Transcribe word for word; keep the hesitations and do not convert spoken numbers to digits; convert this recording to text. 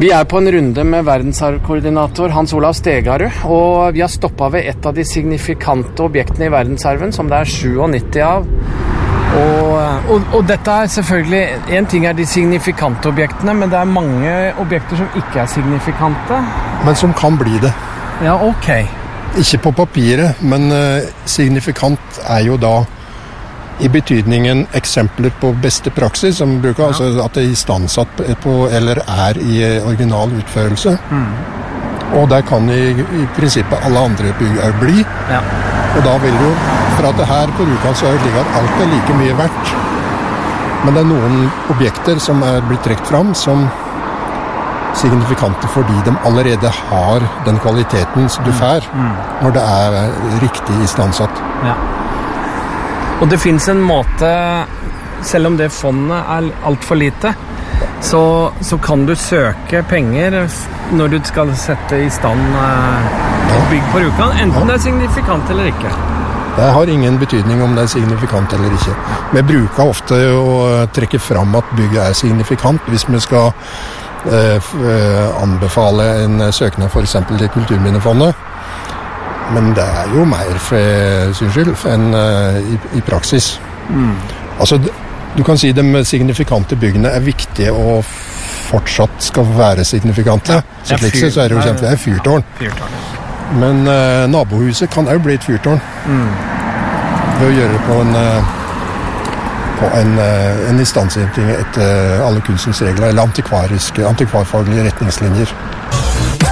Vi er på en runde med verdensarvkoordinator Hans Olav Stegarud, og vi har stoppet ved et av de signifikante objektene i verdensarven, som det er syttisju av. Og, og, og dette er selvfølgelig, en ting er de signifikante objektene, men det er mange objekter som ikke er signifikante. Men som kan bli det. Ja, ok. Ikke på papiret, men uh, signifikant er jo da i betydningen eksempler på beste praksis, som bruker, ja. Altså at det er istandsatt på, eller er i original utførelse. Mm. Og der kan i, i prinsippet alle andre bygg bli. Ja. Og da vil jo, for at det her på Rjukan så ligger at alt er like mye verdt. Men det er noen objekter som er blitt trekt fram som signifikante fordi de allerede har den kvaliteten som du får mm. Mm. når det er riktig istandsatt. Ja. Og det finnes en måte, selv om det fondet er alt for lite, så, så kan du søke penger når du skal sette i stand et ja. bygg på Rjukan, enten ja. det er signifikant eller ikke. Det har ingen betydning om det er signifikant eller ikke. Vi bruker ofte å trekke fram at bygget er signifikant hvis vi skal eh, anbefale en søknad for eksempel til Kulturminnefondet. Men det er jo mer for sin skyld enn uh, i, i praksis. Mm. Altså, du kan si de signifikante byggene er viktige og fortsatt skal være signifikante. Ja, så slik fyr, så er det jo kjent, det er fyrtårn. fyrtårn ja. Men uh, nabohuset kan også bli et fyrtårn. Mm. Ved å gjøre det på en, uh, på en, uh, en instanssetting etter alle kunstens regler, eller antikvariske, antikvarfaglige retningslinjer.